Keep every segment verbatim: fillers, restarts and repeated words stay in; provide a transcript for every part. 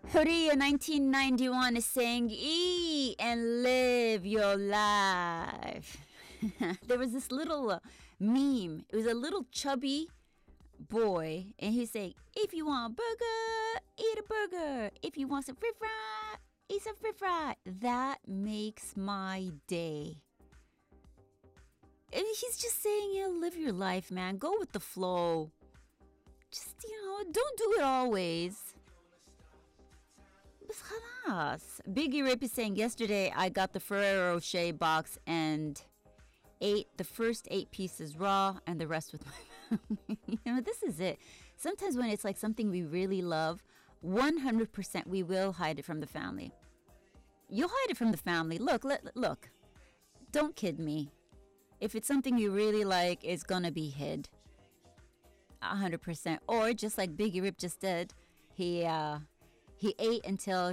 Horia nineteen ninety-one is saying, eat and live your life. There was this little uh, meme. It was a little chubby boy, and he's saying, if you want a burger, eat a burger. If you want some french fry, eat some french fry. That makes my day. And he's just saying, yeah, live your life, man. Go with the flow. Just, you know, don't do it always. بس خلاص. Biggie Rip is saying, yesterday I got the Ferrero Rocher box and ate the first eight pieces raw and the rest with my family. You know, this is it. Sometimes when it's like something we really love, one hundred percent we will hide it from the family. You'll hide it from the family. Look, look, look. Don't kid me. If it's something you really like, it's gonna be hid. one hundred percent. Or just like Biggie Rip just did, he uh, he ate until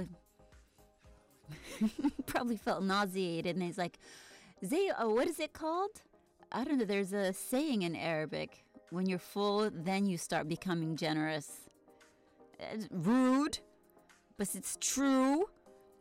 probably felt nauseated, and he's like, Zay, uh, what is it called? I don't know. There's a saying in Arabic. When you're full, then you start becoming generous. It's rude, but it's true.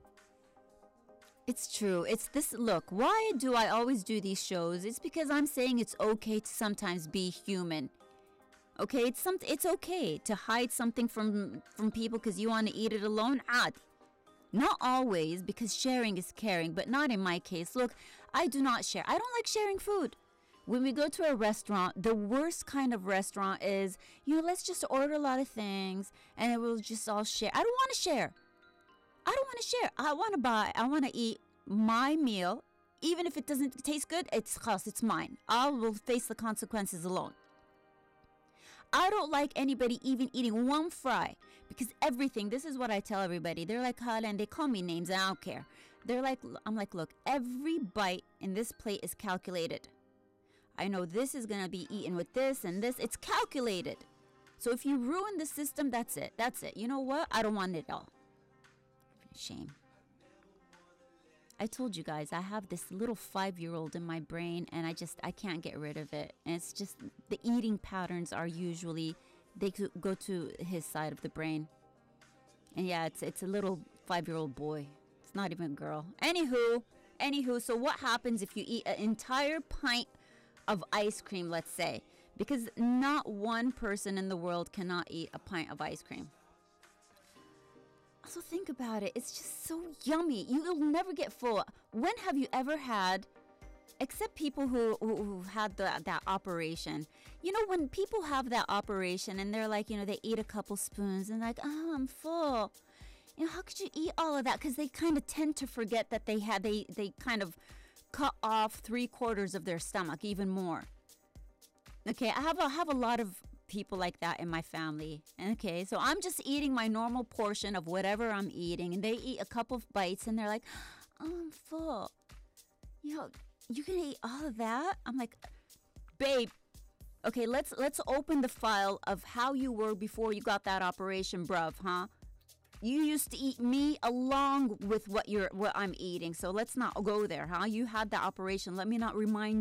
It's true. It's this. Look, why do I always do these shows? It's because I'm saying it's okay to sometimes be human. Okay, it's some. It's okay to hide something from from people because you want to eat it alone. Ad. Not always, because sharing is caring, but not in my case. Look, I do not share. I don't like sharing food. When we go to a restaurant, the worst kind of restaurant is, you know, let's just order a lot of things and it will just all share. I don't want to share. I don't want to share. I want to buy. I want to eat my meal. Even if it doesn't taste good, it's khas, it's mine. I will face the consequences alone. I don't like anybody even eating one fry, because everything, this is what I tell everybody. They're like, Hala, and they call me names, and I don't care. They're like, I'm like, look, every bite in this plate is calculated. I know this is going to be eaten with this and this. It's calculated. So if you ruin the system, that's it. That's it. You know what? I don't want it all. Shame. I told you guys, I have this little five-year-old in my brain, and I just, I can't get rid of it. And it's just, the eating patterns are usually, they go to his side of the brain. And yeah, it's it's a little five-year-old boy. It's not even a girl. Anywho, anywho, so what happens if you eat an entire pint of ice cream, let's say? Because not one person in the world cannot eat a pint of ice cream. Also think about it. It's just so yummy. You'll never get full. When have you ever had, except people who, who, who had the, that operation, you know, when people have that operation and they're like, you know, they eat a couple spoons and like, oh, I'm full. You know, how could you eat all of that? Because they kind of tend to forget that they had, they, they kind of cut off three quarters of their stomach, even more. Okay, I have a, have a lot of people like that in my family. Okay, so I'm just eating my normal portion of whatever I'm eating, and they eat a couple of bites and they're like, oh, I'm full. You know, you can eat all of that? I'm like, babe, okay, let's let's open the file of how you were before you got that operation, bruv, huh? You used to eat me along with what you're what I'm eating, so let's not go there, huh? You had that operation. Let me not remind you.